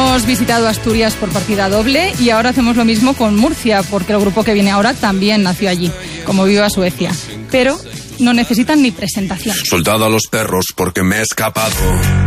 Hemos visitado Asturias por partida doble y ahora hacemos lo mismo con Murcia, porque el grupo que viene ahora también nació allí, como Viva Suecia. Pero no necesitan ni presentación. Soldado a los perros porque me he escapado.